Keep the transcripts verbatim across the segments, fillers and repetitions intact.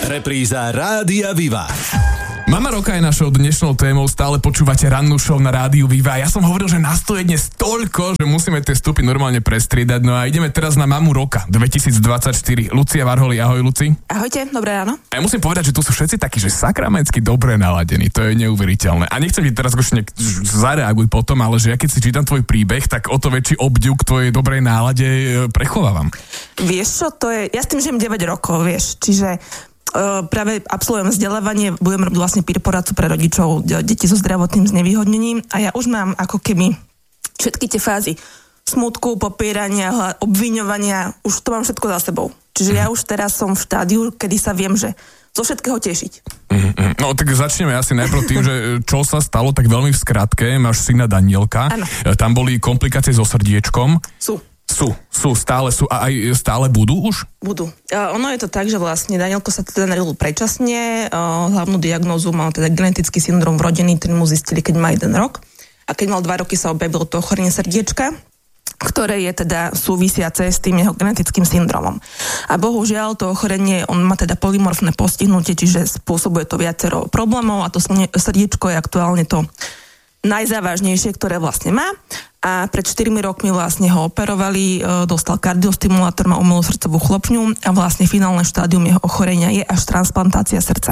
Repríza Rádia Viva. Mama roka je našou dnešnou témou, stále počúvate rannú show na Rádiu Viva. Ja som hovoril, že nás to je dnes toľko, že musíme tie vstupy normálne prestriedať. No a ideme teraz na Mamu roka dvetisícdvadsaťštyri. Lucia Varholi, ahoj Luci. Ahojte, dobré ráno. A ja musím povedať, že tu sú všetci takí, že sakramentsky dobre naladení. To je neuveriteľné. A nechcem ti teraz už zareaguj potom, ale že ja keď si čítam tvoj príbeh, tak o to väčší obdiv k tvojej dobrej nálade prechovávam. Vieš čo, to je, ja s tým žijem deväť rokov, vieš, čiže Uh, práve absolvujem vzdelávanie, budem robiť vlastne peer poradcu pre rodičov detí so zdravotným znevýhodnením a ja už mám ako keby všetky tie fázy smutku, popierania, obviňovania, už to mám všetko za sebou. Čiže ja už teraz som v štádiu, kedy sa viem, že zo všetkého tešiť. Mm-hmm. No tak začneme asi najprv tým, že čo sa stalo, tak veľmi v skratke. Máš syna Danielka. Áno. Tam boli komplikácie so srdiečkom. Sú. Sú, sú, stále sú a aj stále budú už? Budú. Uh, ono je to tak, že vlastne Danielko sa teda narodil predčasne, uh, hlavnú diagnózu mal teda genetický syndrom vrodený, ten mu zistili, keď má jeden rok. A keď mal dva roky, sa objavilo to ochorenie srdiečka, ktoré je teda súvisiace s tým jeho genetickým syndromom. A bohužiaľ to ochorenie, on má teda polymorfné postihnutie, čiže spôsobuje to viacero problémov a to srdiečko je aktuálne to najzávažnejšie, ktoré vlastne má. A pred štyrmi rokmi vlastne ho operovali, dostal kardiostimulátor, má umelú srdcovú chlopňu a vlastne finálne štádium jeho ochorenia je až transplantácia srdca.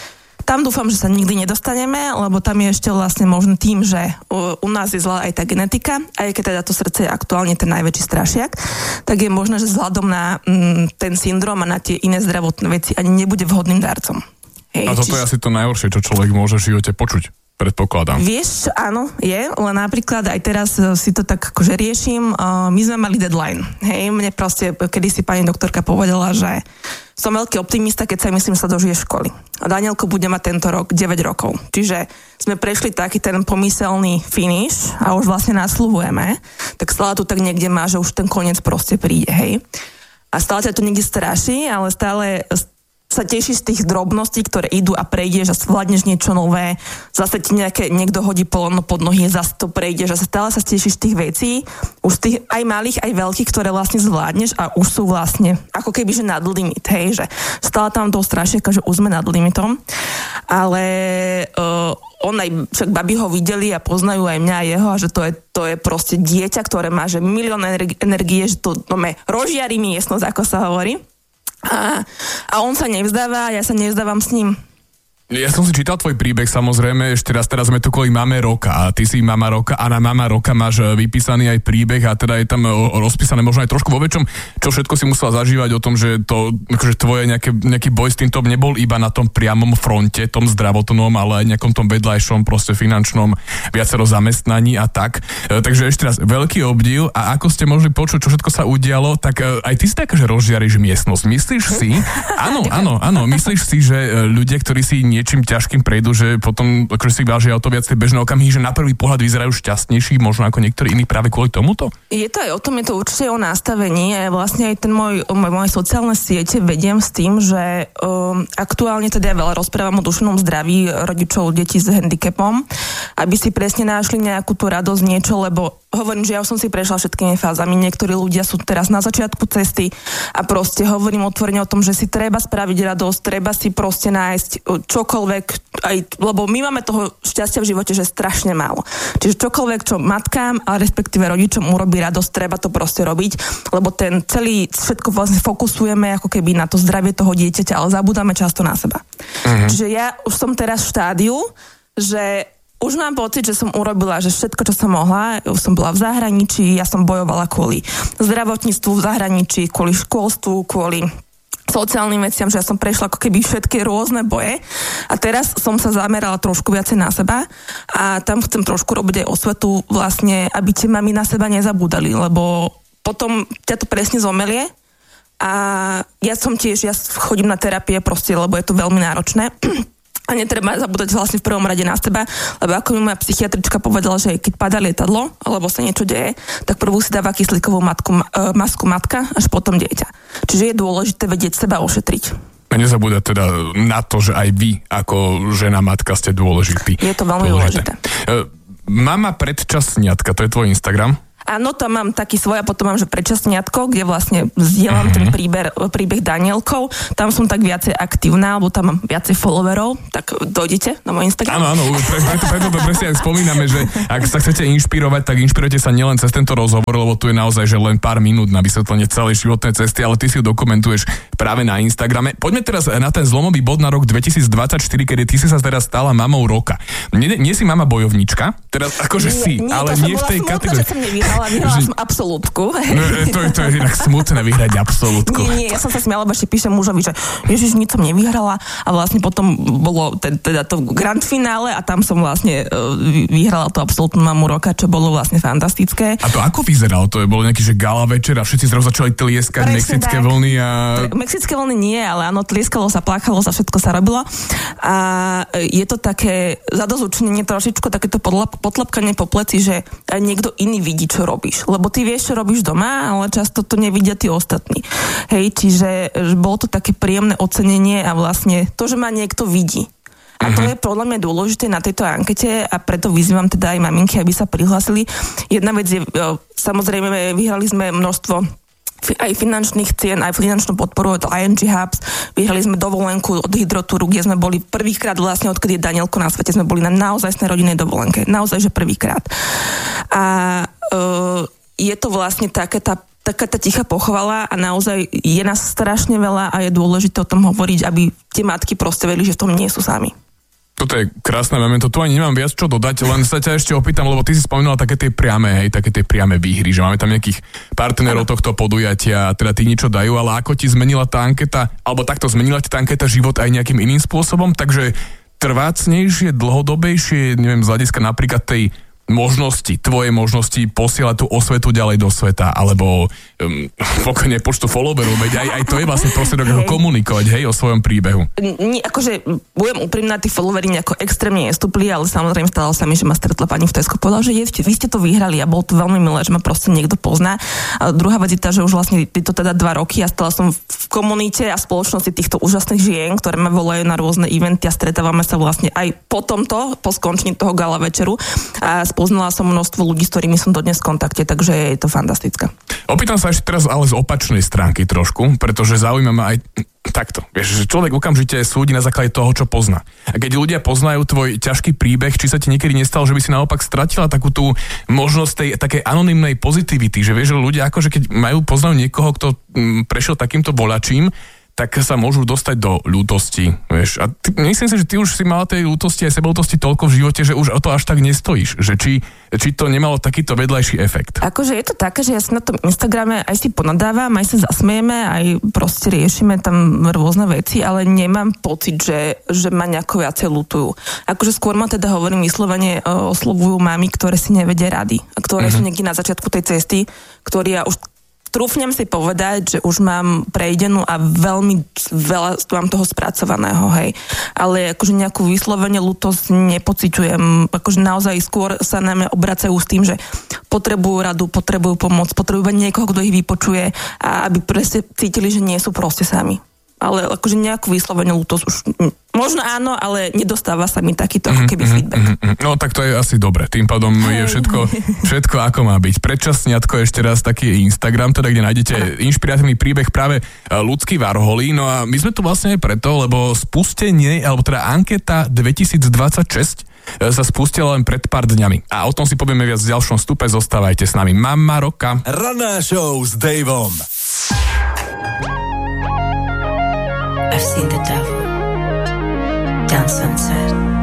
Tam dúfam, že sa nikdy nedostaneme, lebo tam je ešte vlastne možno tým, že u nás je zlá aj tá genetika, aj keď teda to srdce je aktuálne ten najväčší strašiak, tak je možné, že vzhľadom na mm, ten syndrom a na tie iné zdravotné veci ani nebude vhodným darcom. Hej, a toto čiže... je asi to najhoršie, čo človek môže v živote počuť. Predpokladám. Vieš, áno, je, len napríklad aj teraz si to tak akože riešim, uh, my sme mali deadline, hej, mne proste, kedysi pani doktorka povedala, že som veľký optimista, keď sa myslím, že sa dožije školy. A Danielko bude mať tento rok deväť rokov, čiže sme prešli taký ten pomyselný finish a už vlastne nasľubujeme, tak stále tu tak niekde má, že už ten koniec proste príde, hej. A stále ťa to niekde straší, ale stále sa tešíš z tých drobností, ktoré idú a prejdeš a zvládneš niečo nové, zase ti nejaké, niekto hodí polno pod nohy, zase to prejdeš a stále sa tešíš z tých vecí, už z tých aj malých, aj veľkých, ktoré vlastne zvládneš a už sú vlastne ako keby, že nad limit, hej, že stále tam toho strašiaka, že už sme nad limitom, ale uh, on aj, však babi ho videli a poznajú aj mňa a jeho a že to je, to je proste dieťa, ktoré má, že milión energie, že to no, me, rozžiari miestnosť, ako sa hovorí. A, a on sa nevzdáva a ja sa nevzdávam s ním. Ja som si čítal tvoj príbeh, samozrejme, ešte raz teraz sme tu kvôli Mame roka a ty si Mama roka a na Mama roka máš vypísaný aj príbeh a teda je tam rozpísané možno aj trošku vo väčšom, čo všetko si musela zažívať o tom, že to, akože tvoje nejaké, nejaký boj s týmto nebol iba na tom priamom fronte, tom zdravotnom, ale aj nejakom tom vedľajšom, proste finančnom, viacero zamestnaní a tak. E, takže ešte raz, veľký obdiv a ako ste mohli počuť, čo všetko sa udialo, tak e, aj ty si taká, že rozžiariš miestnosť. Myslíš si, áno, áno, áno, myslíš si, že ľudia, ktorí si niečím ťažkým prejdú, že potom akože si vážia o to viac tie bežné okamihy, že na prvý pohľad vyzerajú šťastnejší, možno ako niektorí iní práve kvôli tomuto? Je to aj o tom, je to určite o nastavení a vlastne aj ten môj, môj, moje sociálne siete vediem s tým, že um, aktuálne teda ja veľa rozprávam o duševnom zdraví rodičov detí s handicapom, aby si presne našli nejakú tú radosť, niečo, lebo hovorím, že ja už som si prešla všetkými fázami. Niektorí ľudia sú teraz na začiatku cesty a proste hovorím otvorene o tom, že si treba spraviť radosť, treba si proste nájsť čokoľvek, aj, lebo my máme toho šťastia v živote, že strašne málo. Čiže čokoľvek, čo matkám a respektíve rodičom urobí radosť, treba to proste robiť, lebo ten celý, všetko vlastne fokusujeme ako keby na to zdravie toho dieťaťa, ale zabúdame často na seba. Mhm. Čiže ja už som teraz v štádiu, že už mám pocit, že som urobila, že všetko, čo som mohla, už som bola v zahraničí, ja som bojovala kvôli zdravotníctvu v zahraničí, kvôli školstvu, kvôli sociálnym veciam, že ja som prešla ako keby všetky rôzne boje a teraz som sa zamerala trošku viacej na seba a tam chcem trošku robiť aj osvetu vlastne, aby tie mami na seba nezabúdali, lebo potom ťa to presne zomelie a ja som tiež, ja chodím na terapie proste, lebo je to veľmi náročné. A netreba zabúdať vlastne v prvom rade na seba, lebo ako mi moja psychiatrička povedala, že keď padá lietadlo, alebo sa niečo deje, tak prvú si dáva kyslíkovú matku, masku matka, až potom dieťa. Čiže je dôležité vedieť seba ošetriť. A nezabúdať teda na to, že aj vy ako žena, matka ste dôležití. Je to veľmi dôležité. dôležité. Mama predčasniatka, to je tvoj Instagram? Áno, tam mám taký svoj a potom mám, že predčasniatko, kde vlastne zdieľam mm-hmm. ten príbeh, príbeh Danielkou. Tam som tak viacej aktívna, alebo tam mám viacej followerov, tak dojdete na môj Instagram. Áno, áno, preto, preto to presne aj spomíname, že ak sa chcete inšpirovať, tak inšpirujte sa nielen cez tento rozhovor, lebo tu je naozaj že len pár minút na vysvetlenie celej životnej cesty, ale ty si ju dokumentuješ práve na Instagrame. Poďme teraz na ten zlomový bod na rok dvetisícdvadsaťštyri, kedy ty si sa teraz stala mamou roka. Nie, nie si mama bojovnička, teraz akože nie, si, nie, ale nie v tej kategórii. Vyhrala, vyhrala som absolútku. No, to, to je inak smutné vyhrať absolútku. Nie, nie, ja som sa smiala, lebo ešte píšem mužovi, že ježiš, nič som nevyhrala a vlastne potom bolo te, teda to grand finále a tam som vlastne uh, vyhrala to absolútnu mamu roka, čo bolo vlastne fantastické. A to ako vyzeralo? To je bolo nejaký, že gala večer a všetci zrazu začali tlieskať mexické tak. vlny a... Mexické vlny nie, ale áno, tlieskalo sa, pláchalo sa, všetko sa robilo a je to také zadozučnenie trošičku, takéto potlepkanie po pleci, že niekto iný vidí, čo robíš. Lebo ty vieš, čo robíš doma, ale často to nevidia tí ostatní. Hej, čiže bolo to také príjemné ocenenie a vlastne to, že ma niekto vidí. A to je podľa mňa dôležité na tejto ankete a preto vyzývam teda aj maminky, aby sa prihlásili. Jedna vec je, samozrejme, vyhrali sme množstvo aj finančných cien, aj finančnú podporu od í en gé Hubs. Vyhrali sme dovolenku od Hydrotúru, kde sme boli prvýkrát vlastne, odkedy je Danielko na svete, sme boli na naozajstnej rodinnej dovolenke. Naozaj, že prvýkrát. A uh, je to vlastne také tá taká tá tichá pochvala a naozaj je nás strašne veľa a je dôležité o tom hovoriť, aby tie matky proste vedeli, že v tom nie sú sami. Toto je krásne memento, tu ani nemám viac čo dodať, len sa ťa ešte opýtam, lebo ty si spomínala také tie priame, hej, také tie priame výhry, že máme tam nejakých partnerov tohto podujatia, teda tí niečo dajú, ale ako ti zmenila tá anketa, alebo takto zmenila ti tá anketa život aj nejakým iným spôsobom, takže trvácnejšie, dlhodobejšie, neviem, z hľadiska napríklad tej možnosti, tvoje možnosti posielať tú osvetu ďalej do sveta, alebo um, pokojne počtu followerov, veď aj, aj to je vlastne prostriedok, ako komunikovať, hej, o svojom príbehu. Nie, akože, budem úprimná, tí followeri nejako extrémne nestúpli, ale samozrejme stalo sa mi, že ma stretla pani v Tesco, povedala, že je, vy ste to vyhrali a bolo to veľmi milé, že ma proste niekto pozná. A druhá vec je tá, že už vlastne je to teda dva roky a stala som v komunite a spoločnosti týchto úžasných žien, ktoré ma volajú na rôzne eventy a stretávame sa vlastne aj po tomto, po skončení toho gala večeru a poznala som množstvo ľudí, s ktorými som dodnes v kontakte, takže je to fantastické. Opýtam sa ešte teraz ale z opačnej stránky trošku, pretože zaujíma ma aj takto. Vieš, že človek okamžite súdi na základe toho, čo pozná. A keď ľudia poznajú tvoj ťažký príbeh, či sa ti niekedy nestalo, že by si naopak stratila takú tú možnosť tej takej anonymnej pozitivity, že vieš, že ľudia akože keď majú poznajú niekoho, kto m, prešiel takýmto boľačím, tak sa môžu dostať do ľútosti, vieš. A ty, myslím si, že ty už si mala tej ľútosti aj sebalútosti toľko v živote, že už o to až tak nestojíš. Že či, či to nemalo takýto vedľajší efekt. Akože je to také, že ja si na tom Instagrame aj si ponadávam, aj sa zasmejeme, aj proste riešime tam rôzne veci, ale nemám pocit, že, že ma nejako viacej ľutujú. Akože skôr ma teda hovorím vyslovene, oslovujú mami, ktoré si nevedia rady. A ktoré mm-hmm. sú niekde na začiatku tej cesty, ktorý ja už trúfnem si povedať, že už mám prejdenú a veľmi veľa mám toho spracovaného, hej. Ale akože nejakú vyslovene ľútosť nepociťujem. Akože naozaj skôr sa na mňa obracajú s tým, že potrebujú radu, potrebujú pomoc, potrebujú niekoho, kto ich vypočuje a aby presne cítili, že nie sú proste sami. Ale akože nejakú vyslovenú ľútosť už možno áno, ale nedostáva sa mi takýto ako keby feedback. Mm-hmm. No tak to je asi dobre. Tým pádom je všetko, všetko ako má byť. Predčasniatko ešte raz taký Instagram, teda kde nájdete inšpiratívny príbeh práve Ľudsky Varholí. No a my sme tu vlastne aj preto, lebo spustenie, alebo teda anketa dvetisícdvadsaťšesť sa spustila len pred pár dňami. A o tom si povieme viac v ďalšom stupe. Zostávajte s nami. Mama roka. Ranná show s Daveom. I've seen the devil down sunset.